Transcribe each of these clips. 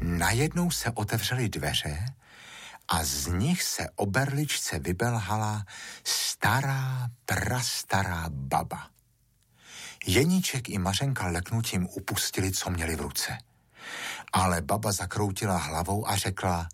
Najednou se otevřely dveře a z nich se o berličce vybelhala stará, prastará baba. Jeníček i Mařenka leknutím upustili, co měli v ruce. Ale baba zakroutila hlavou a řekla: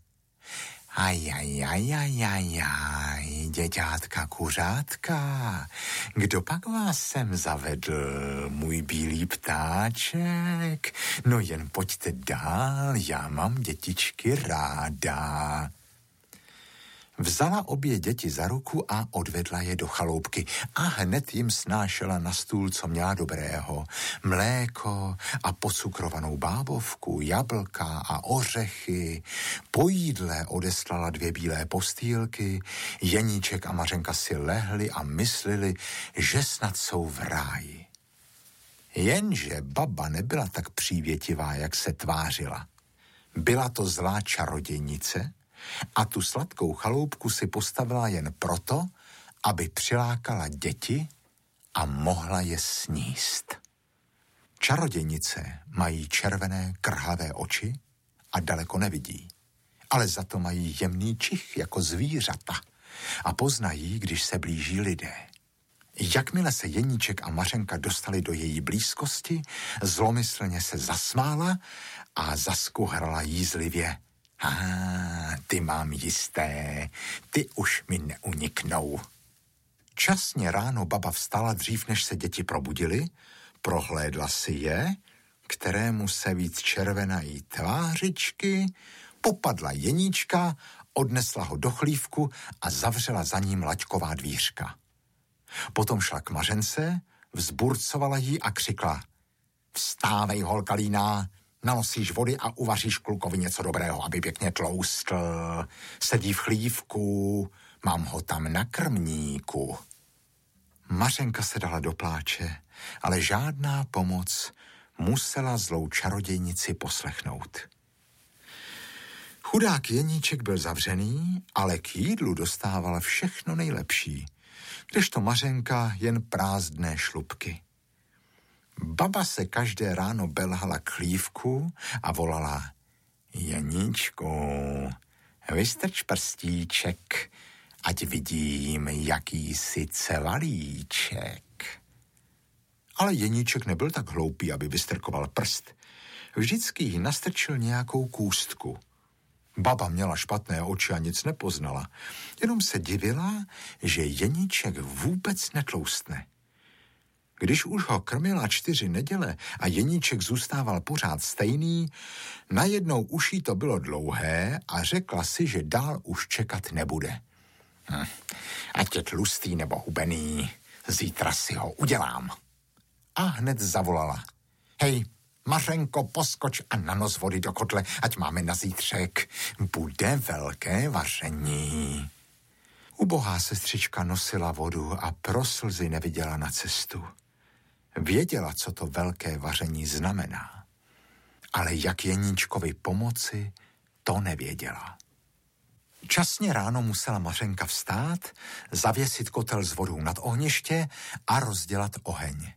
Ajajajajajaj, děďátka kuřátka, kdo pak vás sem zavedl, můj bílý ptáček? No jen pojďte dál, já mám dětičky ráda. Vzala obě děti za ruku a odvedla je do chaloupky a hned jim snášela na stůl, co měla dobrého. Mléko a pocukrovanou bábovku, jablka a ořechy. Po jídle odeslala 2 bílé postýlky, Jeníček a Mařenka si lehli a myslili, že snad jsou v ráji. Jenže baba nebyla tak přívětivá, jak se tvářila. Byla to zlá čarodějnice a tu sladkou chaloupku si postavila jen proto, aby přilákala děti a mohla je sníst. Čarodějnice mají červené krhavé oči a daleko nevidí, ale za to mají jemný čich jako zvířata a poznají, když se blíží lidé. Jakmile se Jeníček a Mařenka dostali do její blízkosti, zlomyslně se zasmála a zaskuhrala jízlivě: ty mám jisté, ty už mi neuniknou. Časně ráno baba vstala dřív, než se děti probudily, prohlédla si je, kterému se víc červenají tvářičky, popadla Jeníčka, odnesla ho do chlívku a zavřela za ním laťková dvířka. Potom šla k Mařence, vzburcovala jí a křikla: Vstávej, holka líná, nanosíš vody a uvaříš klukovi něco dobrého, aby pěkně tloustl. Sedí v chlívku, mám ho tam na krmníku. Mařenka se dala do pláče, ale žádná pomoc, musela zlou čarodějnici poslechnout. Chudák Jeníček byl zavřený, ale k jídlu dostával všechno nejlepší, kdežto Mařenka jen prázdné šlupky. Baba se každé ráno belhala k chlívku a volala: Jeníčku, vystrč prstíček, ať vidím, jaký jsi celalíček. Ale Jeníček nebyl tak hloupý, aby vystrkoval prst. Vždycky jí nastrčil nějakou kůstku. Baba měla špatné oči a nic nepoznala, jenom se divila, že Jeníček vůbec netloustne. Když už ho krmila 4 neděle a Jeníček zůstával pořád stejný, najednou už jí to bylo dlouhé a řekla si, že dál už čekat nebude. Ať je tlustý nebo hubený, zítra si ho udělám. A hned zavolala: Hej, Mařenko, poskoč a nanos vody do kotle, ať máme na zítřek. Bude velké vaření. Ubohá sestřička nosila vodu a pro slzy neviděla na cestu. Věděla, co to velké vaření znamená, ale jak Jeníčkovi pomoci, to nevěděla. Časně ráno musela Mařenka vstát, zavěsit kotel s vodou nad ohniště a rozdělat oheň.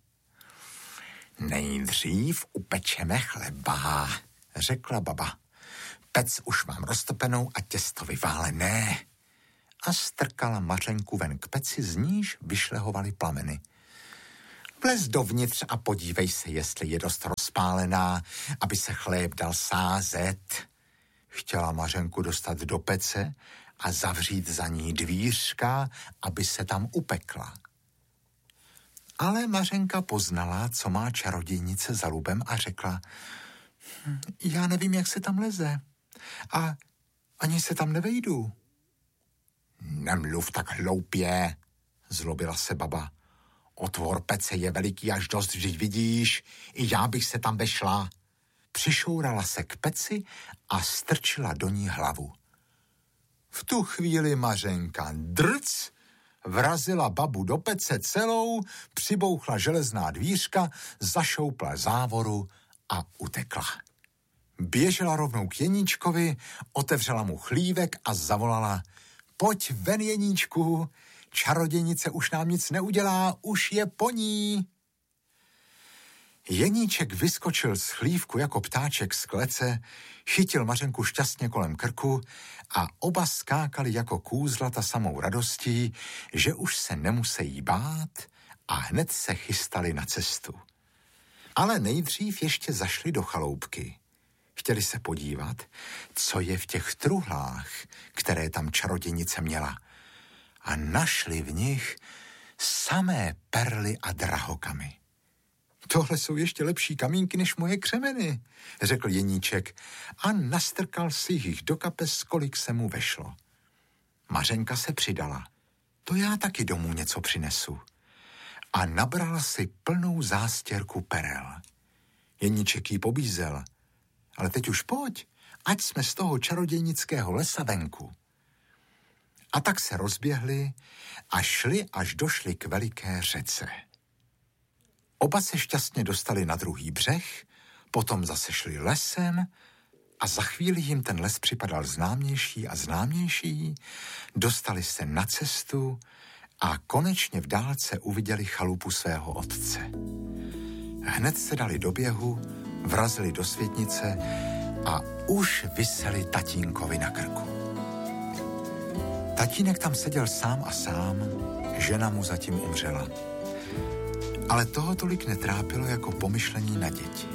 Nejdřív upečeme chleba, řekla baba. Pec už mám roztopenou a těsto vyválené. A strkala Mařenku ven k peci, z níž vyšlehovaly plameny. Vlez dovnitř a podívej se, jestli je dost rozpálená, aby se chléb dal sázet. Chtěla Mařenku dostat do pece a zavřít za ní dvířka, aby se tam upekla. Ale Mařenka poznala, co má čarodějnice za lubem a řekla: Já nevím, jak se tam leze a ani se tam nevejdu. Nemluv tak hloupě, zlobila se baba. Otvor pece je veliký až dost, vždyť vidíš, i já bych se tam vešla. Přišourala se k peci a strčila do ní hlavu. V tu chvíli Mařenka drc vrazila babu do pece celou, přibouchla železná dvířka, zašoupla závoru a utekla. Běžela rovnou k Jeníčkovi, otevřela mu chlívek a zavolala: Pojď ven, Jeníčku, čarodějnice už nám nic neudělá, už je po ní. Jeníček vyskočil z chlívku jako ptáček z klece, chytil Mařenku šťastně kolem krku a oba skákali jako kůzlata samou radostí, že už se nemusejí bát a hned se chystali na cestu. Ale nejdřív ještě zašli do chaloupky. Chtěli se podívat, co je v těch truhlách, které tam čarodějnice měla. A našli v nich samé perly a drahokamy. Tohle jsou ještě lepší kamínky než moje křemeny, řekl Jeníček a nastrkal si jich do kapes, kolik se mu vešlo. Mařenka se přidala. To já taky domů něco přinesu. A nabrala si plnou zástěrku perel. Jeníček jí pobízel. Ale teď už pojď, ať jsme z toho čarodějnického lesa venku. A tak se rozběhli a šli, až došli k veliké řece. Oba se šťastně dostali na druhý břeh, potom zase šli lesem a za chvíli jim ten les připadal známější a známější, dostali se na cestu a konečně v dálce uviděli chalupu svého otce. Hned se dali do běhu, vrazili do světnice a už viseli tatínkovi na krku. Tatínek tam seděl sám a sám, žena mu zatím umřela. Ale toho tolik netrápilo jako pomyšlení na děti.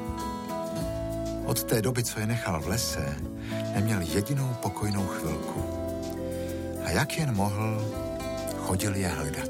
Od té doby, co je nechal v lese, neměl jedinou pokojnou chvilku. A jak jen mohl, chodil je hledat.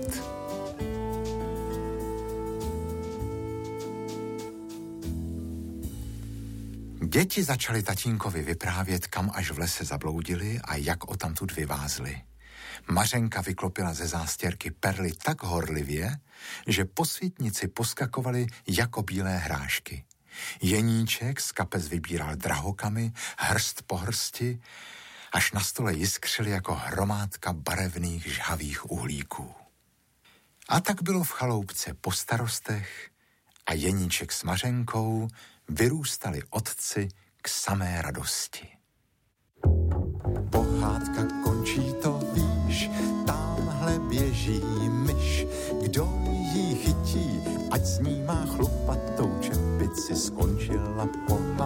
Děti začaly tatínkovi vyprávět, kam až v lese zabloudili a jak odtamtud vyvázli. Mařenka vyklopila ze zástěrky perly tak horlivě, že po světnici poskakovaly jako bílé hrášky. Jeníček z kapes vybíral drahokamy, hrst po hrsti, až na stole jiskřili jako hromádka barevných žhavých uhlíků. A tak bylo v chaloupce po starostech a Jeníček s Mařenkou vyrůstali otci k samé radosti. Pohádka končí, to víš, tamhle běží myš, kdo jí chytí, ať s ní má chlupatou čepici, skončila pohádka.